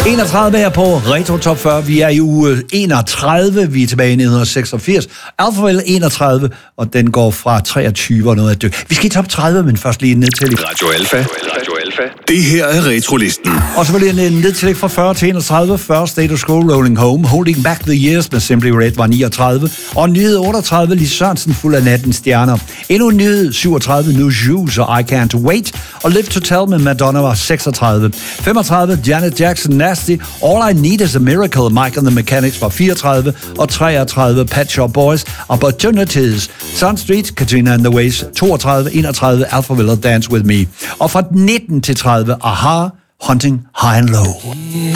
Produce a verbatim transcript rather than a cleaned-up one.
enogtredive her på Retro Top fyrre. Vi er i uge enogtredive. Vi er tilbage i nitten seksogfirs. Alphaville enogtredive, og den går fra treogtyve og noget af det. Vi skal i top tredive, men først lige ned til... Radio Alfa. Radio Alfa. Det her er Retrolisten. Og så vil jeg en nedtillæg fra fyrre til enogtredive. First Status Quo, Rolling Home. Holding Back the Years med Simply Red var niogtredive. Og nyhed otteogtredive, Lis Sørensen fuld af nattens stjerner. Endnu en nyhed syvogtredive, New Shoes og I Can't Wait. Og Live to Tell med Madonna var seksogtredive. femogtredive, Janet Jackson, Nasty. All I Need Is a Miracle, Mike and the Mechanics var fireogtredive. Og treogtredive, Pet Shop Boys, Opportunities. Sun Street, Katrina and the Waves, toogtredive, enogtredive, Alphaville, Dance With Me. Og fra nitten til tredive, Aha, Hunting High and Low.